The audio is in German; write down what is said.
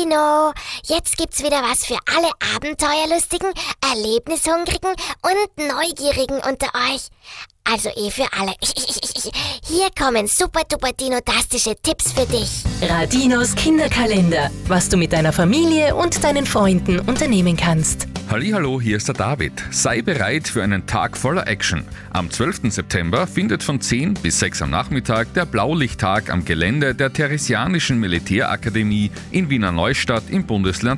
Dino! Jetzt gibt's wieder was für alle Abenteuerlustigen, Erlebnishungrigen und Neugierigen unter euch. Also für alle. Hier kommen super-duper-dinotastische Tipps für dich. Radinos Kinderkalender. Was du mit deiner Familie und deinen Freunden unternehmen kannst. Hallihallo, hier ist der David. Sei bereit für einen Tag voller Action. Am 12. September findet von 10 bis 6 am Nachmittag der Blaulichttag am Gelände der Theresianischen Militärakademie in Wiener Neustadt im Bundesland